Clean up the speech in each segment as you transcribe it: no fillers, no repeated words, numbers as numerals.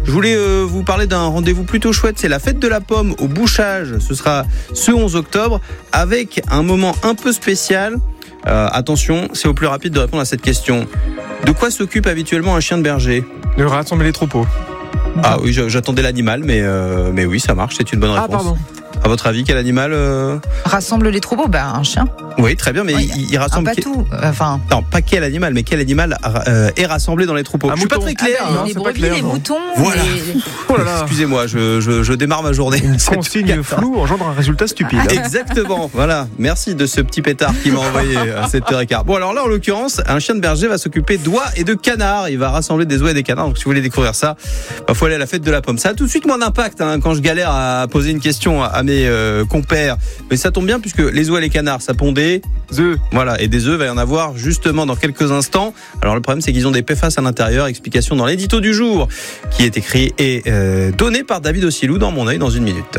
Je voulais vous parler d'un rendez-vous plutôt chouette. C'est la fête de la pomme au Bouchage. Ce sera ce 11 octobre avec un moment un peu spécial. Attention, c'est au plus rapide de répondre à cette question. De quoi s'occupe habituellement un chien de berger ? De rassembler les troupeaux. Ah oui, j'attendais l'animal, mais oui, ça marche, c'est une bonne réponse. Ah pardon. À votre avis, quel animal Rassemble les troupeaux, un chien. Oui, très bien, mais Oui, il rassemble... pas tout. Non, pas quel animal, mais quel animal est rassemblé dans les troupeaux. Un Je suis pas mouton. très clair. non, les c'est pas brebis, clair, les non. moutons. Voilà. Oh là là. Excusez-moi, je démarre ma journée. Une C'est consigne tout. floue engendre un résultat stupide. Exactement, voilà. Merci de ce petit pétard qui m'a envoyé à 7h15. Bon, alors là, en l'occurrence, un chien de berger va s'occuper d'oies et de canards. Il va rassembler des oies et des canards. Donc, si vous voulez découvrir ça, faut aller à la fête de la pomme. Ça a tout de suite moins d'impact quand je galère à poser une question à mes compères. Mais ça tombe bien puisque les oies et les canards, ça pond des œufs. Voilà, et des œufs, va y en avoir justement dans quelques instants. Alors, le problème, c'est qu'ils ont des PFAS à l'intérieur. Explication dans l'édito du jour qui est écrit et donné par David Ossilou dans Mon œil dans une minute.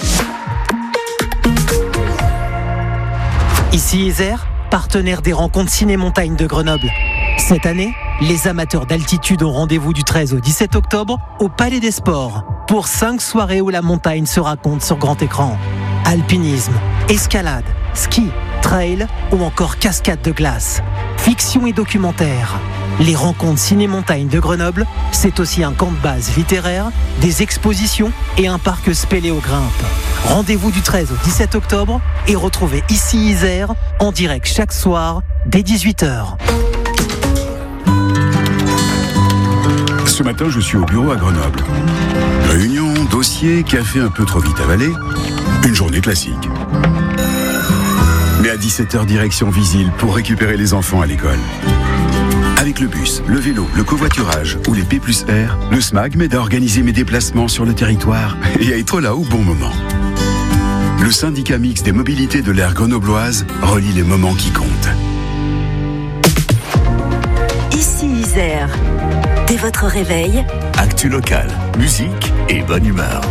Ici Isère, partenaire des rencontres Ciné-Montagne de Grenoble. Cette année, les amateurs d'altitude ont rendez-vous du 13 au 17 octobre au Palais des Sports pour 5 soirées où la montagne se raconte sur grand écran. Alpinisme, escalade, ski, trail ou encore cascade de glace. Fiction et documentaire. Les rencontres Ciné-Montagne de Grenoble, c'est aussi un camp de base littéraire, des expositions et un parc spéléo-grimpe. Rendez-vous du 13 au 17 octobre et retrouvez ici Isère en direct chaque soir dès 18h. Ce matin, je suis au bureau à Grenoble. Réunion, dossier, café un peu trop vite avalé. Une journée classique. Mais à 17h, direction Visil pour récupérer les enfants à l'école. Avec le bus, le vélo, le covoiturage ou les P+R, le SMAG m'aide à organiser mes déplacements sur le territoire et à être là au bon moment. Le syndicat mixte des mobilités de l'aire grenobloise relie les moments qui comptent. Ici Isère. Dès votre réveil, Actu locale, musique et bonne humeur.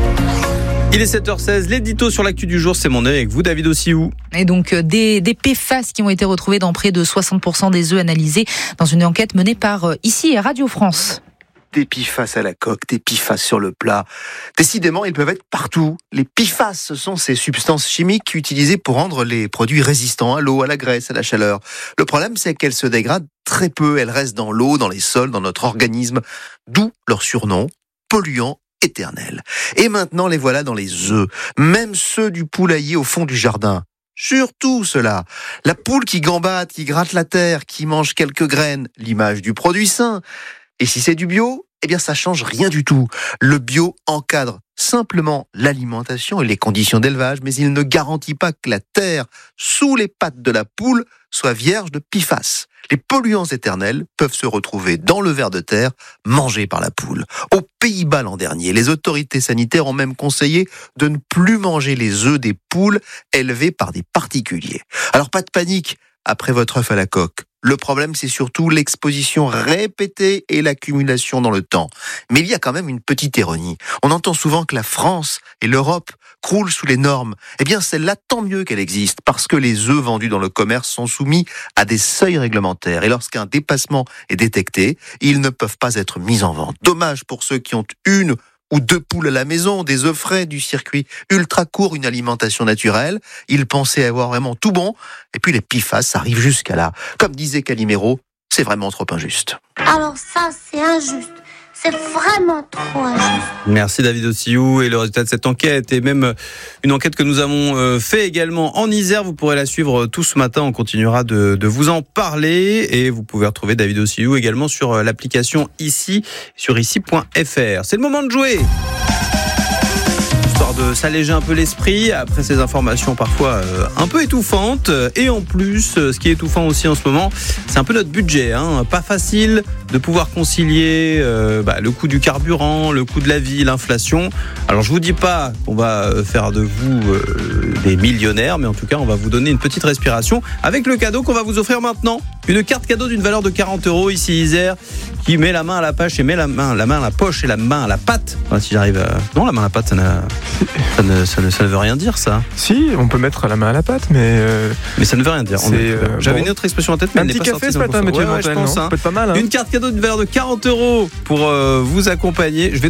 Il est 7h16, l'édito sur l'actu du jour, c'est Mon œil avec vous, David Ossilou. Et donc des PFAS qui ont été retrouvés dans près de 60% des œufs analysés dans une enquête menée par ici et Radio France. Des PFAS à la coque, des PFAS sur le plat. Décidément, ils peuvent être partout. Les PFAS, ce sont ces substances chimiques utilisées pour rendre les produits résistants à l'eau, à la graisse, à la chaleur. Le problème, c'est qu'elles se dégradent très peu. Elles restent dans l'eau, dans les sols, dans notre organisme. D'où leur surnom, polluants éternels. Et maintenant, les voilà dans les œufs. Même ceux du poulailler au fond du jardin. Surtout cela. La poule qui gambade, qui gratte la terre, qui mange quelques graines. L'image du produit sain. Et si c'est du bio, eh bien ça change rien du tout. Le bio encadre simplement l'alimentation et les conditions d'élevage, mais il ne garantit pas que la terre sous les pattes de la poule soit vierge de PFAS. Les polluants éternels peuvent se retrouver dans le ver de terre mangé par la poule. Aux Pays-Bas l'an dernier, les autorités sanitaires ont même conseillé de ne plus manger les œufs des poules élevées par des particuliers. Alors pas de panique après votre œuf à la coque. Le problème, c'est surtout l'exposition répétée et l'accumulation dans le temps. Mais il y a quand même une petite ironie. On entend souvent que la France et l'Europe croulent sous les normes. Eh bien, celle-là, tant mieux qu'elle existe, parce que les œufs vendus dans le commerce sont soumis à des seuils réglementaires. Et lorsqu'un dépassement est détecté, ils ne peuvent pas être mis en vente. Dommage pour ceux qui ont une ou 2 poules à la maison, des œufs frais, du circuit ultra court, une alimentation naturelle. Ils pensaient avoir vraiment tout bon. Et puis les PFAS arrivent jusqu'à là. Comme disait Calimero, c'est vraiment trop injuste. Alors ça, c'est injuste. C'est vraiment trop injuste. Merci David Ossilou. Et le résultat de cette enquête et même une enquête que nous avons fait également en Isère, vous pourrez la suivre tout ce matin. On continuera de vous en parler et vous pouvez retrouver David Ossilou également sur l'application ici, sur ici.fr. C'est le moment de jouer, histoire de s'alléger un peu l'esprit après ces informations parfois un peu étouffantes. Et en plus, ce qui est étouffant aussi en ce moment, c'est un peu notre budget. Pas facile de pouvoir concilier le coût du carburant, le coût de la vie, l'inflation. Alors je vous dis pas qu'on va faire de vous des millionnaires, mais en tout cas on va vous donner une petite respiration avec le cadeau qu'on va vous offrir maintenant. Une carte cadeau d'une valeur de 40 € ici Isère, qui met la main à la poche et met la main à la poche et la main à la patte. Enfin, si j'arrive à... Non, la main à la patte, ça ne veut rien dire, ça. Si, on peut mettre la main à la pâte, mais ça ne veut rien dire. J'avais une autre expression en tête, mais un elle n'est petit pas café sortie ce dans matin, le Mathieu je pense, ça peut être pas mal. Une carte cadeau d'une valeur de 40 € pour vous accompagner. Je vais